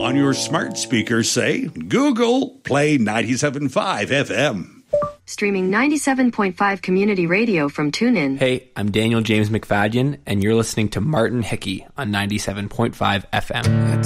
On your smart speaker, say, Google, play 97.5 FM. Streaming 97.5 community radio from TuneIn. Hey, I'm Daniel James McFadden, and you're listening to Martin Hickey on 97.5 FM.